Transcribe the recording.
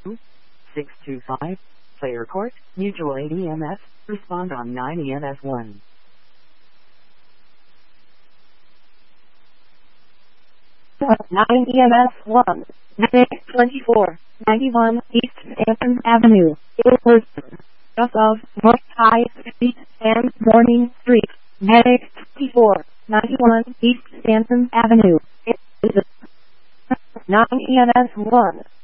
625, Player Court, Mutual Aid EMS, respond on 9 EMS 1. Nine EMS 1, Medic 24, 91 East Stanton Avenue, Illusion, just of North High Street and Morning Street, Medic 24, 91 East Stanton Avenue, Illusion, 9 EMS 1.